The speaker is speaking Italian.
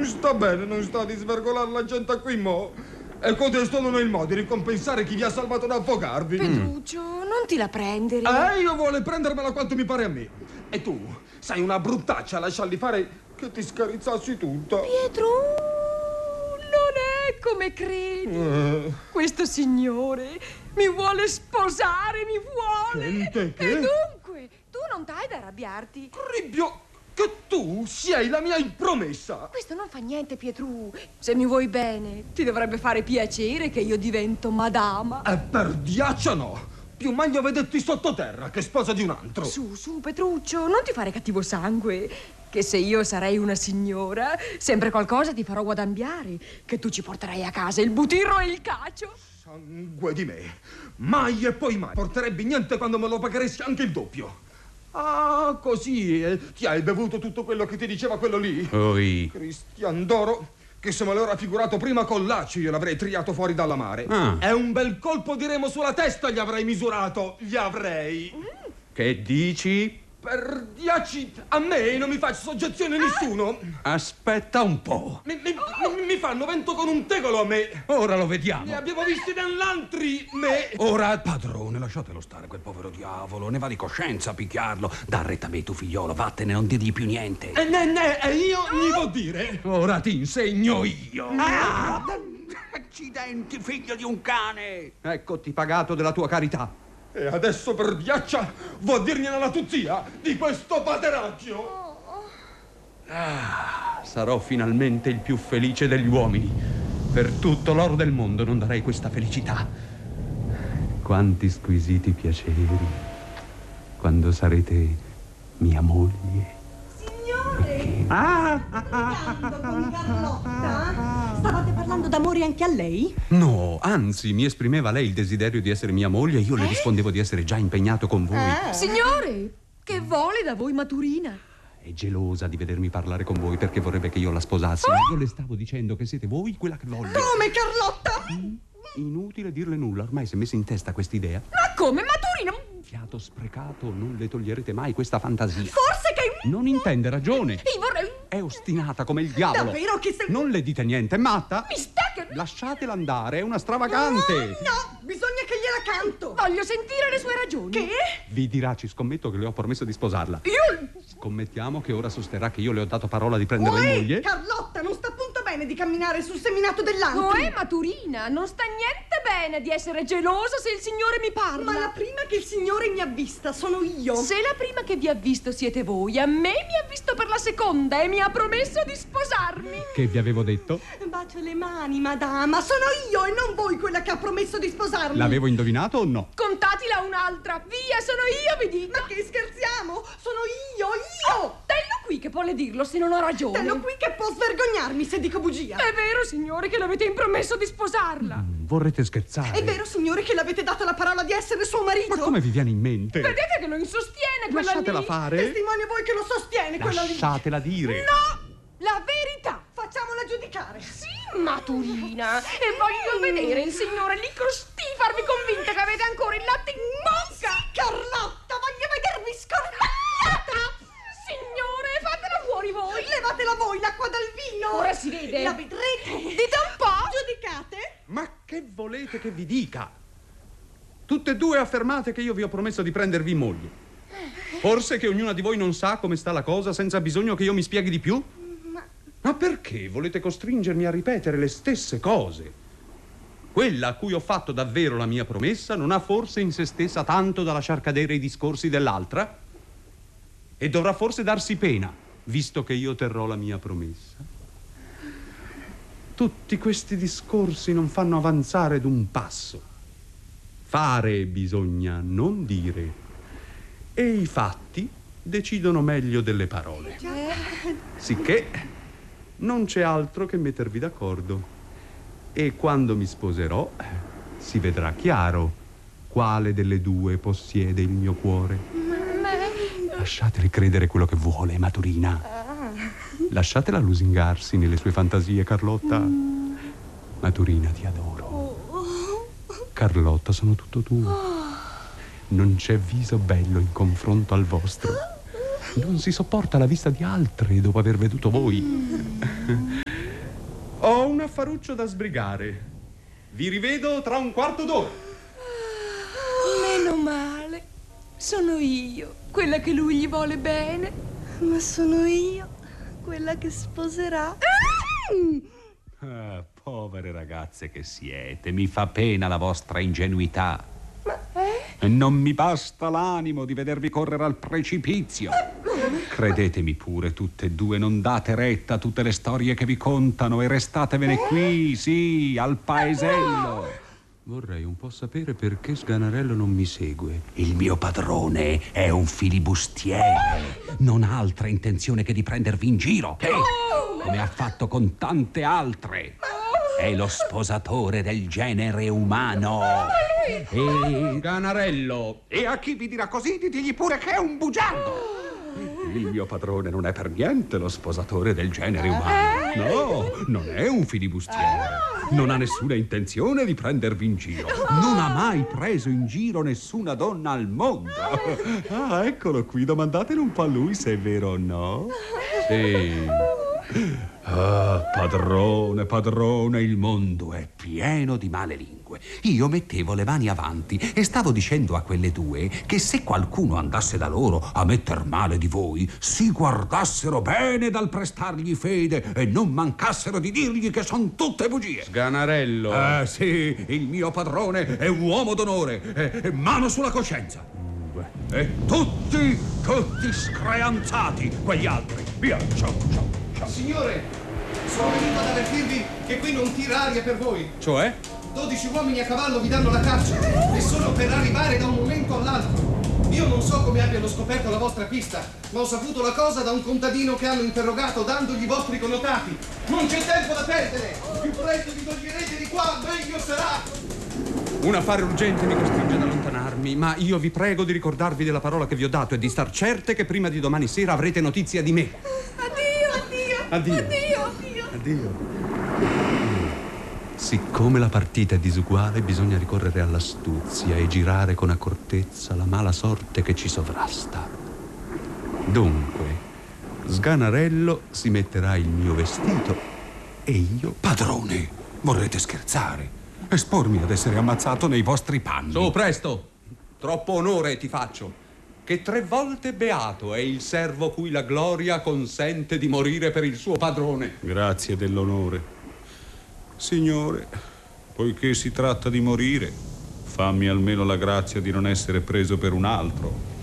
Non sta bene, non sta di svergolare la gente qui, mo. E codesto non è il modo di ricompensare chi vi ha salvato da affogarvi. Petruccio, non ti la prendere. Io vuole prendermela quanto mi pare a me. E tu, sei una bruttaccia a lasciarli fare che ti scarizzassi tutta. Pietro, non è come credi. Questo signore mi vuole sposare, mi vuole. Gente, che? E dunque, tu non t'hai da arrabbiarti. Cribbio, che tu sei la mia promessa. Questo non fa niente, Pietru. Se mi vuoi bene, ti dovrebbe fare piacere che io divento madama. E per diaccia no. Più meglio vederti sottoterra che sposa di un altro. Su, Petruccio, non ti fare cattivo sangue. Che se io sarei una signora, sempre qualcosa ti farò guadagnare. Che tu ci porterai a casa il butirro e il cacio. Sangue di me. Mai e poi mai porterebbe niente quando me lo pagheresti anche il doppio. Ah, così ti hai bevuto tutto quello che ti diceva quello lì? Oi. Cristian d'oro, che se me lo era figurato prima con Laci io l'avrei triato fuori dalla mare. Ah. E un bel colpo di remo sulla testa gli avrei misurato. Gli avrei. Che dici? Per diaci, a me non mi faccio soggezione nessuno. Aspetta un po'. Mi fanno vento con un tegolo a me. Ora lo vediamo. Ne abbiamo visti nell'altri, me. Ora, padrone, lasciatelo stare quel povero diavolo. Ne va di coscienza a picchiarlo. Da retta a me, tu figliolo, vattene, non dirgli più niente. E io gli vuol dire. Ora ti insegno io. Accidenti, figlio di un cane. Eccoti pagato della tua carità. E adesso per diaccia vuol dirgliela la tuzia di questo pateracchio. Sarò finalmente il più felice degli uomini. Per tutto l'oro del mondo non darei questa felicità. Quanti squisiti piaceri quando sarete mia moglie. Signore! Con Carlotta? Stavate parlando d'amore anche a lei? No, anzi, mi esprimeva lei il desiderio di essere mia moglie e io le rispondevo di essere già impegnato con voi. Signore, che vuole da voi Maturina? È gelosa di vedermi parlare con voi perché vorrebbe che io la sposassi. Io le stavo dicendo che siete voi quella che voglio. Come, Carlotta? Inutile dirle nulla, ormai si è messa in testa quest'idea. Ma come, Maturina? Fiato sprecato, non le toglierete mai questa fantasia. Forse che... Non intende ragione. Io vorrei... È ostinata come il diavolo. Davvero che se... Non le dite niente, è matta? Mi stacca... Lasciatela andare, è una stravagante. No, bisogna che gliela canto. Voglio sentire le sue ragioni. Che? Vi dirà, ci scommetto che le ho promesso di sposarla. Io... Scommettiamo che ora sosterrà che io le ho dato parola di prenderla in moglie. Carlotta, non sta appunto bene di camminare sul seminato dell'antro. Maturina, non sta niente bene di essere gelosa se il signore mi parla. Ma la prima che il signore mi ha vista sono io. Se la prima che vi ha visto siete voi, a me mi ha visto per la seconda e mi ha promesso di sposarmi. Che vi avevo detto? Bacio le mani, madama. Sono io e non voi quella che ha promesso di sposarmi. L'avevo indovinato o no? Contatela un'altra. Via, sono io, vi dico. Ma che scherziamo? Sono io! Tello qui che vuole dirlo se non ho ragione. Tello qui che può svergognarmi se dico bugia. È vero, signore, che l'avete impromesso di sposarla. Vorrete scherzare? È vero, signore, che l'avete dato la parola di essere suo marito? Ma come vi viene in mente? Vedete che lo insostiene quella Lasciatela lì. fare. Testimonia voi che lo sostiene quella lì. Lasciatela dire. No, la verità. Facciamola giudicare. Sì, Maturina. E voglio vedere il signore lì costì farvi convinta che avete ancora il latte in bocca. Sì, Carlotta, voglio vedervi scornata. Signore, fatela fuori voi. Levatela voi l'acqua dal vino. Ora si vede. La vedrete. Dite un po'. Giudicate. Ma che volete che vi dica? Tutte e due affermate che io vi ho promesso di prendervi in moglie. Forse che ognuna di voi non sa come sta la cosa senza bisogno che io mi spieghi di più? Ma perché volete costringermi a ripetere le stesse cose? Quella a cui ho fatto davvero la mia promessa non ha forse in se stessa tanto da lasciar cadere i discorsi dell'altra? E dovrà forse darsi pena, visto che io terrò la mia promessa. Tutti questi discorsi non fanno avanzare d'un passo. Fare bisogna, non dire. E i fatti decidono meglio delle parole. Sicché non c'è altro che mettervi d'accordo. E quando mi sposerò si vedrà chiaro quale delle due possiede il mio cuore. Lasciatele credere quello che vuole, Maturina. Lasciatela lusingarsi nelle sue fantasie, Carlotta. Maturina, ti adoro. Carlotta, sono tutto tuo. Non c'è viso bello in confronto al vostro. Non si sopporta la vista di altre dopo aver veduto voi. affaruccio da sbrigare. Vi rivedo tra un quarto d'ora. Meno male. Sono io, quella che lui gli vuole bene. Ma sono io, quella che sposerà. Povere ragazze che siete, mi fa pena la vostra ingenuità. Ma E non mi basta l'animo di vedervi correre al precipizio. Credetemi pure, tutte e due, non date retta a tutte le storie che vi contano e restatevene qui, sì, al paesello. Vorrei un po' sapere perché Sganarello non mi segue. Il mio padrone è un filibustiere. Non ha altra intenzione che di prendervi in giro, come ha fatto con tante altre. È lo sposatore del genere umano. E... Sganarello! E a chi vi dirà così, ditegli pure che è un bugiardo. Il mio padrone non è per niente lo sposatore del genere umano. No, non è un filibustiere. Non ha nessuna intenzione di prendervi in giro. Non ha mai preso in giro nessuna donna al mondo. Ah, eccolo qui, domandatelo un po' a lui se è vero o no. Sì. Ah, padrone, il mondo è pieno di male lingue. Io mettevo le mani avanti e stavo dicendo a quelle due che se qualcuno andasse da loro a metter male di voi, si guardassero bene dal prestargli fede e non mancassero di dirgli che son tutte bugie. Sganarello! Sì, il mio padrone è un uomo d'onore, è mano sulla coscienza. E tutti screanzati, quegli altri. Via, ciao. Signore, sono venuto ad avvertirvi che qui non tira aria per voi. Cioè? 12 uomini a cavallo vi danno la caccia e sono per arrivare da un momento all'altro. Io non so come abbiano scoperto la vostra pista, ma ho saputo la cosa da un contadino che hanno interrogato dandogli i vostri connotati. Non c'è tempo da perdere! Più presto vi toglierete di qua, meglio sarà! Un affare urgente mi costringe ad allontanarmi, ma io vi prego di ricordarvi della parola che vi ho dato e di star certe che prima di domani sera avrete notizia di me. Addio. Siccome la partita è disuguale, bisogna ricorrere all'astuzia e girare con accortezza la mala sorte che ci sovrasta. Dunque, Sganarello si metterà il mio vestito e io... Padrone, vorrete scherzare? Espormi ad essere ammazzato nei vostri panni? Su, presto! Troppo onore ti faccio. Che 3 volte beato è il servo cui la gloria consente di morire per il suo padrone. Grazie dell'onore. Signore, poiché si tratta di morire, fammi almeno la grazia di non essere preso per un altro.